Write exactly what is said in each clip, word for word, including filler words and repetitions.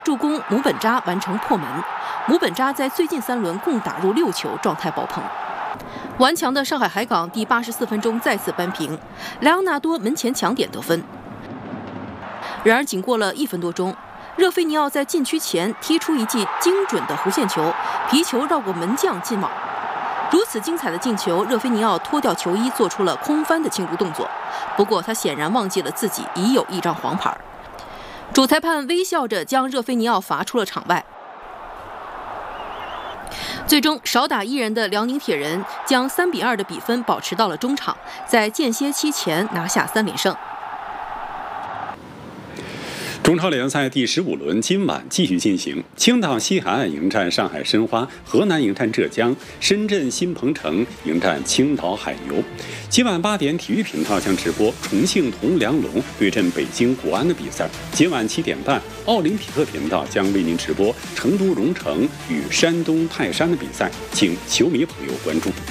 助攻姆本扎完成破门。姆本扎在最近三轮共打入六球，状态爆棚。顽强的上海海港第八十四分钟再次扳平，莱昂纳多门前抢点得分。然而，仅过了一分多钟，热菲尼奥在禁区前踢出一记精准的弧线球，皮球绕过门将进网。如此精彩的进球，热菲尼奥脱掉球衣，做出了空翻的庆祝动作。不过，他显然忘记了自己已有一张黄牌。主裁判微笑着将热菲尼奥罚出了场外。最终，少打一人的辽宁铁人将三比二的比分保持到了中场，在间歇期前拿下三连胜。 中超联赛第十五轮今晚继续进行，青岛西海岸迎战上海申花，河南迎战浙江，深圳新鹏城迎战青岛海牛。今晚八点，体育频道将直播重庆铜梁龙对阵北京国安的比赛。今晚七点半，奥林匹克频道将为您直播成都蓉城与山东泰山的比赛，请球迷朋友关注。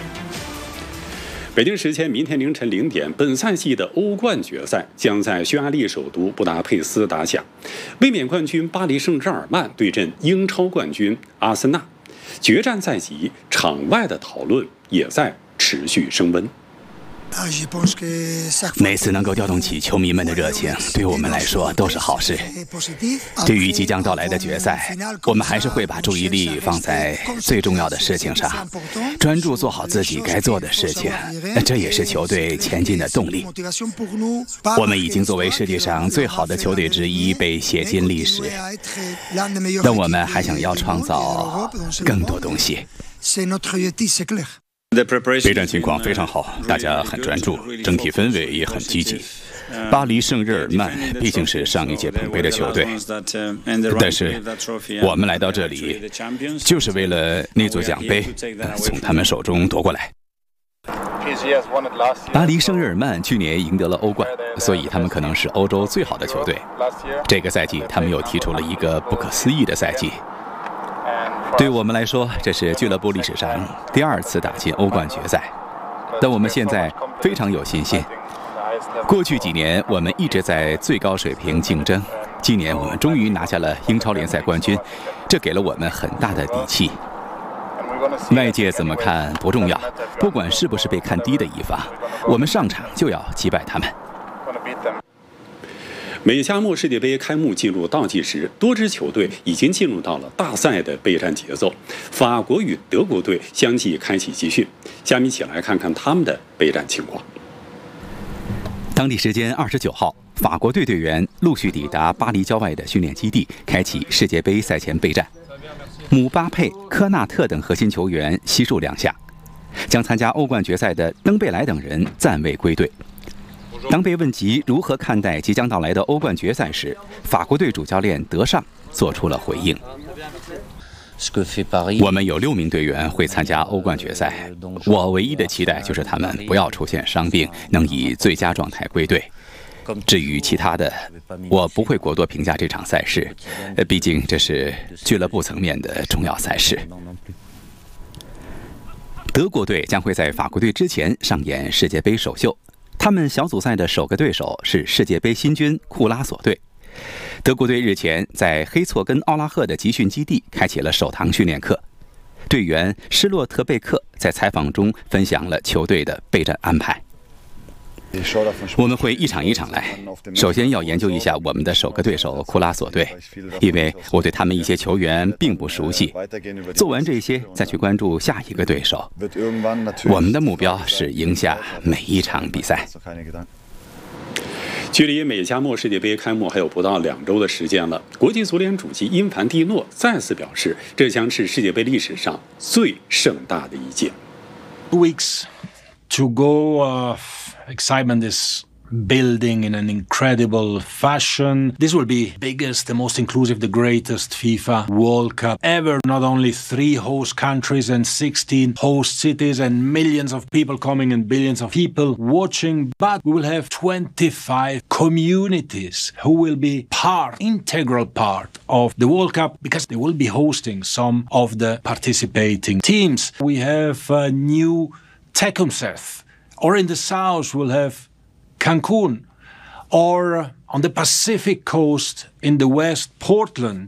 北京时间明天凌晨零点，本赛季的欧冠决赛将在匈牙利首都布达佩斯打响。卫冕冠军巴黎圣日耳曼对阵英超冠军阿森纳，决战在即，场外的讨论也在持续升温。 每次能够调动起球迷们的热情，对我们来说都是好事。对于即将到来的决赛，我们还是会把注意力放在最重要的事情上，专注做好自己该做的事情，这也是球队前进的动力。我们已经作为世界上最好的球队之一被写进历史，但我们还想要创造更多东西。备战情况非常好，大家很专注，整体氛围也很积极。巴黎圣日耳曼毕竟是上一届捧杯的球队，但是我们来到这里就是为了那座奖杯从他们手中夺过来。巴黎圣日耳曼去年赢得了欧冠，所以他们可能是欧洲最好的球队。这个赛季他们又踢出了一个不可思议的赛季。对我们来说，这是俱乐部历史上第二次打进欧冠决赛，但我们现在非常有信心。过去几年，我们一直在最高水平竞争，今年我们终于拿下了英超联赛冠军，这给了我们很大的底气。外界怎么看不重要，不管是不是被看低的一方，我们上场就要击败他们。 美加墨世界杯开幕进入倒计时，多支球队已经进入到了大赛的备战节奏。法国与德国队相继开启集训，下面一起来看看他们的备战情况。 当地时间二十九号，法国队队员陆续抵达巴黎郊外的训练基地，开启世界杯赛前备战。姆巴佩、科纳特等核心球员悉数亮相，将参加欧冠决赛的登贝莱等人暂未归队。当被问及如何看待即将到来的欧冠决赛时，法国队主教练德尚做出了回应：我们有六名队员会参加欧冠决赛，我唯一的期待就是他们不要出现伤病，能以最佳状态归队。至于其他的，我不会过多评价这场赛事，毕竟这是俱乐部层面的重要赛事。德国队将会在法国队之前上演世界杯首秀。他们小组赛的首个对手是世界杯新军库拉索队。德国队日前在黑错根奥拉赫的集训基地开启了首堂训练课。队员施洛特贝克在采访中分享了球队的备战安排。我们会一场一场来，首先要研究一下我们的首个对手库拉索队，因为我对他们一些球员并不熟悉。做完这些，再去关注下一个对手。我们的目标是赢下每一场比赛。 距离美加墨世界杯开幕还有不到两周的时间了，国际足联主席因凡蒂诺再次表示，这将是世界杯历史上最盛大的一届。 Two weeks to go. Uh... Excitement is building in an incredible fashion. This will be biggest, the most inclusive, the greatest FIFA World Cup ever. Not only three host countries and sixteen host cities and millions of people coming and billions of people watching, but we will have twenty-five communities who will be part, integral part of the World Cup because they will be hosting some of the participating teams. We have a new Tecumseth. Or in the south, we'll have Cancun. Or on the Pacific coast in the west, Portland.